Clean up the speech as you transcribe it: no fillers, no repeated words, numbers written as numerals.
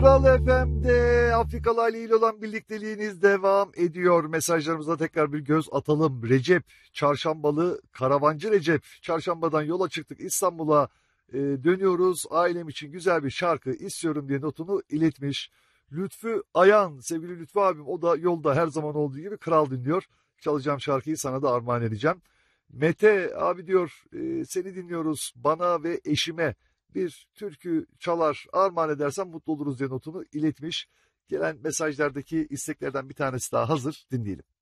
Kral FM'de Afrikalı Ali ile olan birlikteliğiniz devam ediyor. Mesajlarımıza tekrar bir göz atalım. Recep, Çarşambalı, Karavancı Recep. Çarşambadan yola çıktık, İstanbul'a dönüyoruz. Ailem için güzel bir şarkı istiyorum diye notunu iletmiş. Lütfü Ayan, sevgili Lütfü abim, o da yolda her zaman olduğu gibi Kral dinliyor. Çalacağım şarkıyı sana da armağan edeceğim. Mete abi diyor, seni dinliyoruz, bana ve eşime bir türkü çalar armağan edersen mutlu oluruz diye notunu iletmiş. Gelen mesajlardaki isteklerden bir tanesi daha hazır, dinleyelim.